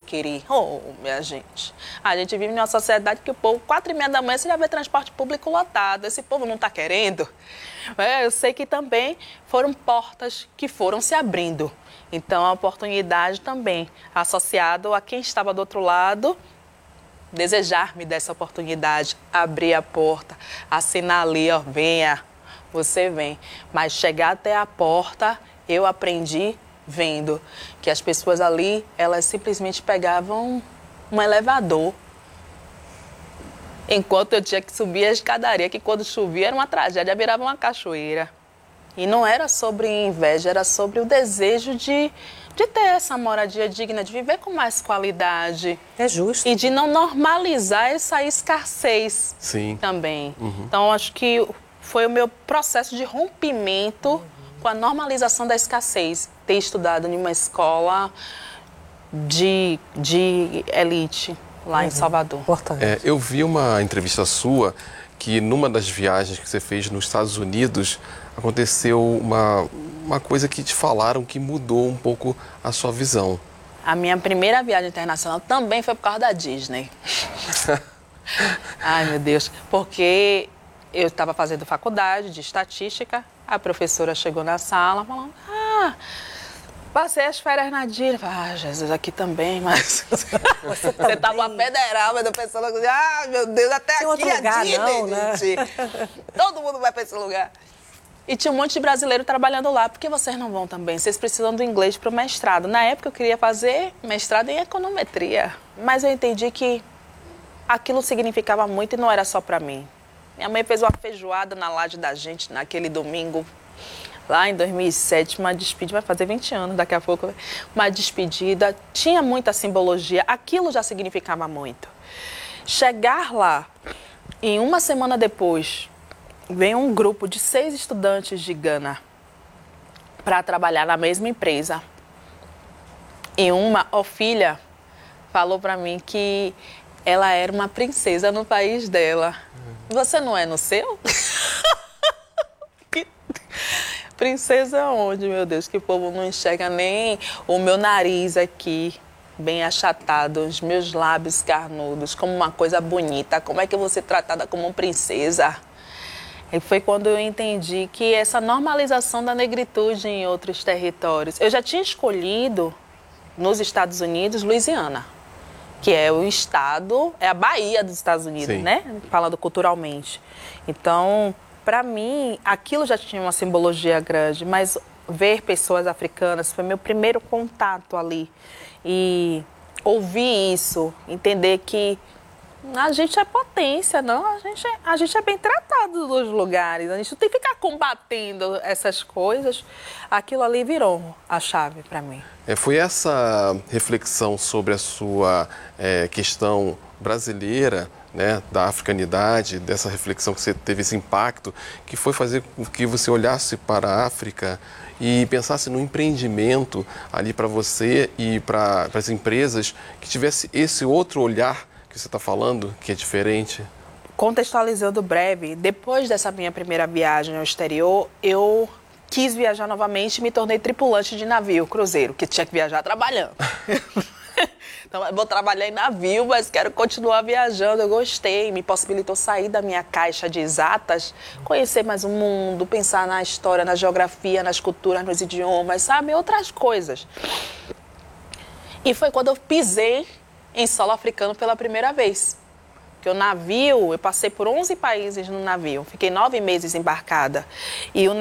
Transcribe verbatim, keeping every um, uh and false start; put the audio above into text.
adquirir. Oh, minha gente, a gente vive numa sociedade que o povo, quatro e meia da manhã, você já vê transporte público lotado. Esse povo não está querendo. É, eu sei que também foram portas que foram se abrindo. Então, a oportunidade também, associado a quem estava do outro lado, desejar-me dessa oportunidade, abrir a porta, assinar ali, ó, venha, você vem. Mas chegar até a porta, eu aprendi vendo que as pessoas ali, elas simplesmente pegavam um elevador, enquanto eu tinha que subir a escadaria, que quando chovia era uma tragédia, virava uma cachoeira. E não era sobre inveja, era sobre o desejo de, de ter essa moradia digna, de viver com mais qualidade. É justo. E de não normalizar essa escassez. Sim. Também. Uhum. Então, acho que foi o meu processo de rompimento uhum. com a normalização da escassez. Ter estudado em uma escola de, de elite lá uhum. em Salvador. Importante. É, eu vi uma entrevista sua que numa das viagens que você fez nos Estados Unidos aconteceu uma, uma coisa que te falaram que mudou um pouco a sua visão. A minha primeira viagem internacional também foi por causa da Disney. Ai, meu Deus. Porque eu estava fazendo faculdade de estatística, a professora chegou na sala falando, ah, passei as férias na Disney. Ah, Jesus, aqui também, mas você está numa federal, mas eu pensando, ah, meu Deus, até tem aqui outro lugar, a Disney, não, né? gente. Todo mundo vai para esse lugar. E tinha um monte de brasileiro trabalhando lá. Por que vocês não vão também? Vocês precisam do inglês para o mestrado. Na época eu queria fazer mestrado em econometria. Mas eu entendi que aquilo significava muito e não era só para mim. Minha mãe fez uma feijoada na laje da gente naquele domingo, lá em dois mil e sete, uma despedida, vai fazer vinte anos daqui a pouco, uma despedida. Tinha muita simbologia, aquilo já significava muito. Chegar lá e uma semana depois, vem um grupo de seis estudantes de Gana para trabalhar na mesma empresa. E uma, ó, filha, falou para mim que ela era uma princesa no país dela. Você não é no seu? Princesa onde, meu Deus? Que o povo não enxerga nem o meu nariz aqui, bem achatado, os meus lábios carnudos, como uma coisa bonita. Como é que eu vou ser tratada como princesa? E foi quando eu entendi que essa normalização da negritude em outros territórios... Eu já tinha escolhido, nos Estados Unidos, Louisiana, que é o estado, é a Bahia dos Estados Unidos, Sim. né? Falando culturalmente. Então, para mim, aquilo já tinha uma simbologia grande, mas ver pessoas africanas foi meu primeiro contato ali. E ouvir isso, entender que a gente é potência, não? A gente é, a gente é bem tratado nos lugares. A gente não tem que ficar combatendo essas coisas. Aquilo ali virou a chave para mim. É, foi essa reflexão sobre a sua é, questão brasileira, né, da africanidade, dessa reflexão que você teve esse impacto, que foi fazer com que você olhasse para a África e pensasse no empreendimento ali para você e para as empresas, que tivesse esse outro olhar que você está falando, que é diferente? Contextualizando breve, depois dessa minha primeira viagem ao exterior, eu quis viajar novamente e me tornei tripulante de navio, cruzeiro, que tinha que viajar trabalhando. Então, eu vou trabalhar em navio, mas quero continuar viajando. Eu gostei, me possibilitou sair da minha caixa de exatas, conhecer mais o mundo, pensar na história, na geografia, nas culturas, nos idiomas, sabe? Outras coisas. E foi quando eu pisei em solo africano pela primeira vez. Porque o navio, eu passei por onze países no navio, fiquei nove meses embarcada. E o